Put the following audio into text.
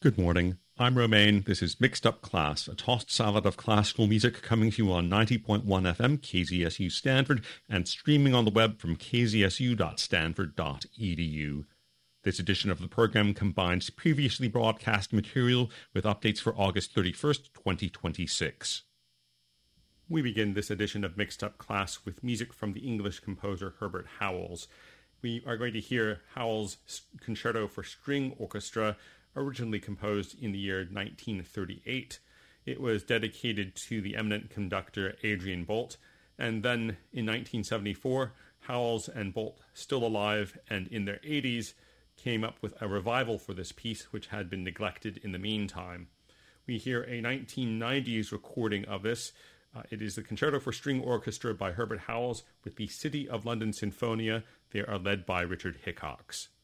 Good morning. I'm Romain. This is Mixed Up Class, a tossed salad of classical music coming to you on 90.1 FM KZSU Stanford and streaming on the web from kzsu.stanford.edu. This edition of the program combines previously broadcast material with updates for August 31st, 2026. We begin this edition of Mixed Up Class with music from the English composer Herbert Howells. We are going to hear Howells' Concerto for String Orchestra, originally composed in the year 1938. It was dedicated to the eminent conductor Adrian Boult, and then in 1974, Howells and Boult, still alive and in their 80s, came up with a revival for this piece, which had been neglected in the meantime. We hear a 1990s recording of this. It is the Concerto for String Orchestra by Herbert Howells with the City of London Sinfonia. They are led by Richard Hickox.